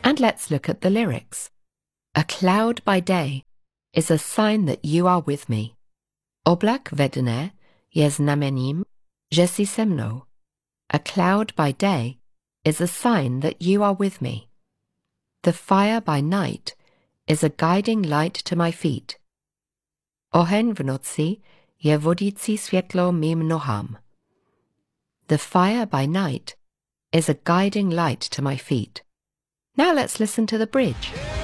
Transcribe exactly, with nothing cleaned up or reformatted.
And let's look at the lyrics. A cloud by day is a sign that you are with me. Oblak ve dne je znamením, že jsi se mnou. A cloud by day is a sign that you are with me. The fire by night is a guiding light to my feet. Oheň v noci je vodící světlo mým nohám. The fire by night is a guiding light to my feet. Now let's listen to the bridge.